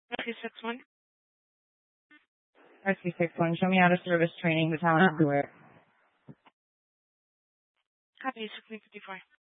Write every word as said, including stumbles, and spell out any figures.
Okay, six one. R C six one, show me out of service training, the talent to do it. Copy sixteen fifty four.